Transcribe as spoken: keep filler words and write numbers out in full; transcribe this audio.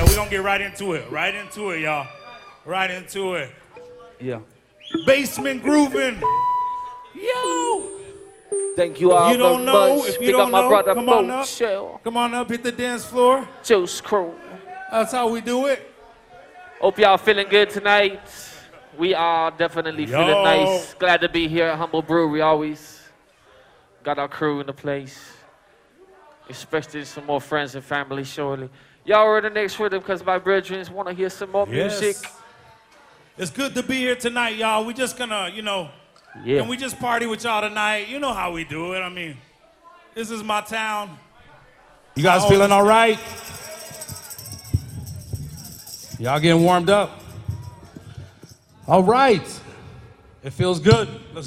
we're gonna get right into it. Right into it, y'all. Right into it. Yeah. Basement grooving. Yo. Thank you all If you don't very know, much. if you Pick don't up my know, brother come on up. Shell. Come on up, hit the dance floor. Juice Crew. That's how we do it. Hope y'all feeling good tonight. We are definitely Yo. feeling nice. Glad to be here at Humble Brewery. Always got our crew in the place. Especially some more friends and family, surely. Y'all are in the next rhythm because my brethren want to hear some more Yes. music. It's good to be here tonight, y'all. We just gonna, you know, Yeah. can we just party with y'all tonight? You know how we do it. I mean, this is my town. You guys feeling all right? Y'all getting warmed up? All right. It feels good. Let's